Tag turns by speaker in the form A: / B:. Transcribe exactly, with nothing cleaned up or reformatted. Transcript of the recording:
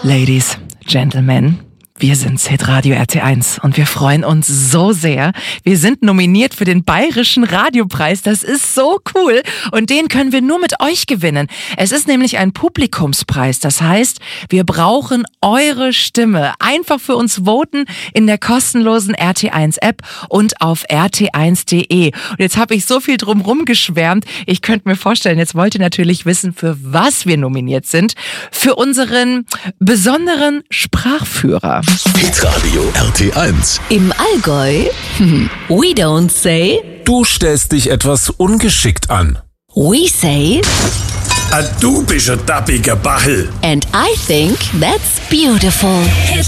A: Ladies, Gentlemen, wir sind Hitradio R T eins und wir freuen uns so sehr. Wir sind nominiert für den Bayerischen Radiopreis. Das ist so cool und den können wir nur mit euch gewinnen. Es ist nämlich ein Publikumspreis. Das heißt, wir brauchen eure Stimme. Einfach für uns voten in der kostenlosen R T eins App und auf r t eins punkt d e. Und jetzt habe ich so viel drumherum geschwärmt. Ich könnte mir vorstellen, jetzt wollt ihr natürlich wissen, für was wir nominiert sind. Für unseren besonderen Sprachführer.
B: Hitradio R T eins.
C: Im Allgäu, we don't say,
D: Du stellst dich etwas ungeschickt an.
C: we say,
B: Ah, du bist ein dappiger Bachel.
C: and I think that's beautiful.